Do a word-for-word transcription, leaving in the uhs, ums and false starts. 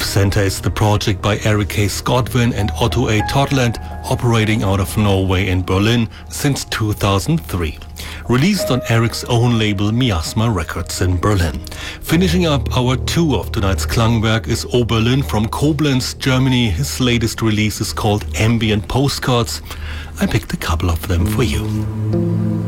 Center is the project by Eric K. Scottwin and Otto A. Totland, operating out of Norway and Berlin since two thousand three. Released on Eric's own label Miasma Records in Berlin. Finishing up our tour of tonight's Klangwerk is Oberlin from Koblenz, Germany. His latest release is called Ambient Postcards. I picked a couple of them for you.